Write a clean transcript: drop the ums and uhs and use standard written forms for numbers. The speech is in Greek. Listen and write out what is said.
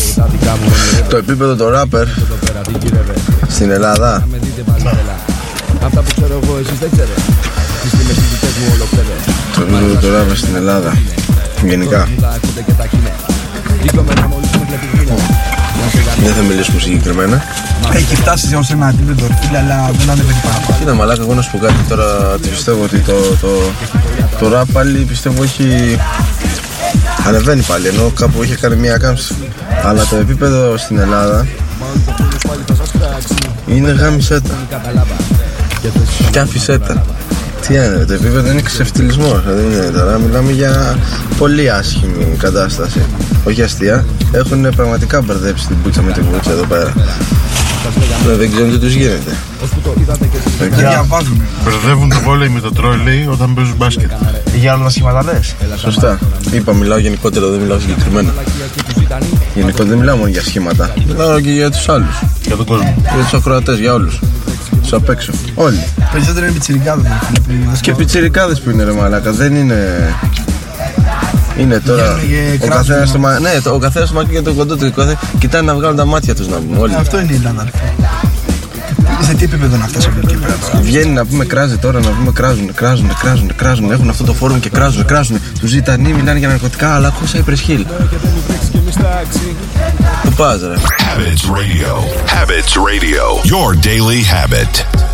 Το επίπεδο των ράπερ στην Ελλάδα. Αυτά που ξέρω εγώ εσείς δεν ξέρετε. Τις τιμές τις δικές μου ολοπέδε. Το επίπεδο των ράπερ στην Ελλάδα γενικά. Δεν θα μιλήσουμε συγκεκριμένα. Έχει φτάσει σε ένα επίπεδο φίλε, αλλά δεν ανεβαίνει παραπάνω. Κοίτα μαλάκα, εγώ να σου πω κάτι τώρα. Πιστεύω ότι το ραπ πάλι πιστεύω έχει ανεβαίνει πάλι, ενώ κάπου είχε κάνει μια κάμψη. Αλλά το επίπεδο στην Ελλάδα είναι γάμισέτα και αφισέτα. Τι είναι, το επίπεδο είναι ξεφτυλισμός. Δηλαδή τώρα μιλάμε για πολύ άσχημη κατάσταση. Όχι αστεία, έχουν πραγματικά μπερδέψει την πουτσα με την πουτσα εδώ πέρα. Δεν ξέρουν τι τους γίνεται. Δεν διαβάζουν. Μπερδεύουν το βόλεϊ με το τρόλεϊ όταν παίζουν μπάσκετ. Για όλα τα σχήματα λες. Σωστά. Είπα, μιλάω γενικότερα, δεν μιλάω συγκεκριμένα. Γενικότερα δεν μιλάω μόνο για σχήματα. Μιλάω και για τους άλλους. Για τον κόσμο. Για τους ακροατές, για όλους. Τους απ' έξω. Όλοι. Περισσότερο είναι πιτσιρικάδες. Και πιτσιρικάδες που είναι ρε μαλάκα. Δεν είναι. Είναι τώρα. Ο καθένας στο μακρύ και το κοντό του. Κοιτάνε να βγάλουν τα μάτια τους να πούμε. Όλοι. Αυτό είναι η Ελλάδα. Σε τι επίπεδο να φτάσει από εκεί πέρα τώρα. Βγαίνει να πούμε κράζει τώρα, να πούμε κράζουν. Έχουν αυτό το φόρουμ και κράζουν. Τους ζητανοί μιλάνε για ναρκωτικά, αλλά ακούσα η Πρεσχύλ. Πού πας ρε. Habits Radio. Habits Radio. Your daily habit.